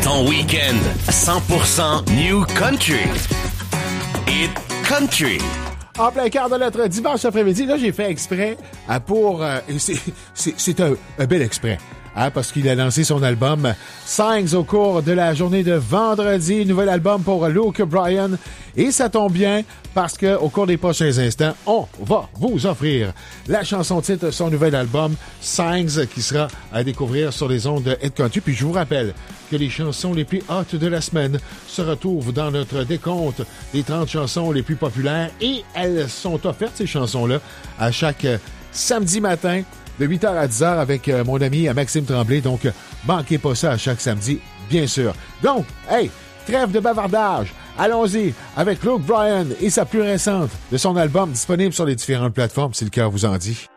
Ton week-end 100% New Country. Hit Country. En plein quart de notre dimanche après-midi, là, j'ai fait exprès pour... c'est un bel exprès. Parce qu'il a lancé son album Signs au cours de la journée de vendredi. Nouvel album pour Luke Bryan. Et ça tombe bien parce que au cours des prochains instants, on va vous offrir la chanson titre de son nouvel album Signs qui sera à découvrir sur les ondes de Hit Country. Puis je vous rappelle que les chansons les plus hot de la semaine se retrouvent dans notre décompte des 30 chansons les plus populaires et elles sont offertes, ces chansons-là, à chaque samedi matin de 8h à 10h avec mon ami Maxime Tremblay. Donc, manquez pas ça à chaque samedi, bien sûr. Donc, hey, trêve de bavardage. Allons-y avec Luke Bryan et sa plus récente de son album disponible sur les différentes plateformes, si le cœur vous en dit.